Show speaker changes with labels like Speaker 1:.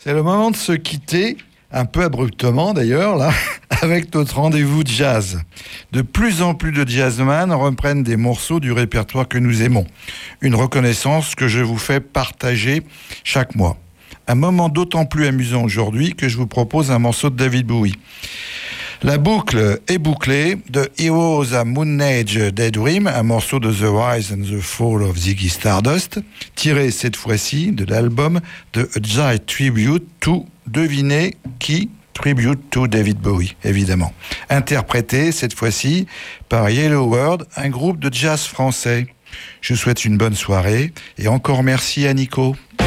Speaker 1: C'est le moment de se quitter, un peu abruptement d'ailleurs, là, avec notre rendez-vous jazz. De plus en plus de jazzman reprennent des morceaux du répertoire que nous aimons. Une reconnaissance que je vous fais partager chaque mois. Un moment d'autant plus amusant aujourd'hui que je vous propose un morceau de David Bowie. La boucle est bouclée de Heroes a Moon Age Daydream, un morceau de The Rise and the Fall of Ziggy Stardust, tiré cette fois-ci de l'album de A Giant Tribute to, devinez qui? Tribute to David Bowie, évidemment. Interprété cette fois-ci par Yellow World, un groupe de jazz français. Je vous souhaite une bonne soirée et encore merci à Nico.